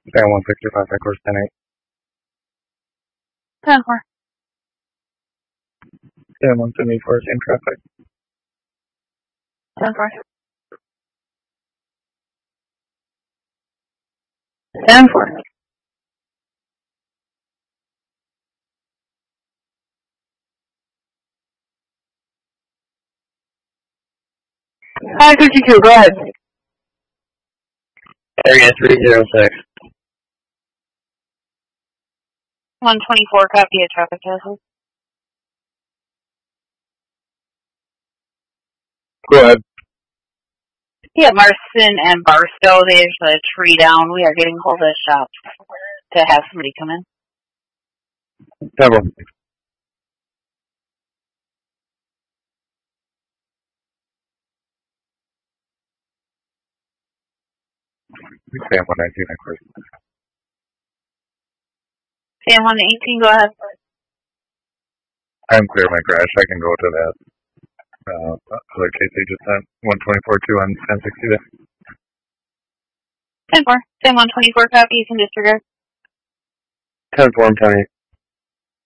San 165, headquarters 10-8. 10-4. San 174, same traffic. 10-4. 10-4. I-52, go ahead. Area 306. 124, copy a traffic hazard. Go ahead. Yeah, Marston and Barstow, there's a tree down. We are getting hold of the shop to have somebody come in. 10-1. San 119, headquarters. San 118, go ahead. I'm clear my crash. I can go to that other case they just sent. 124-2 on 1060 there. 10-4. San 124, copy, you can disregard. 10-4, I'm 10-8.